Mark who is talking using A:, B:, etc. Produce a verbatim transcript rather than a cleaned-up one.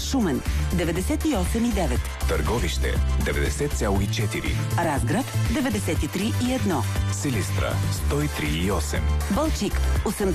A: Шумен деветдесет и осем и девет.
B: Търговище деветдесет цяло и четири.
A: Разград деветдесет и три и едно.
B: Силистра сто и три и осем.
A: Балчик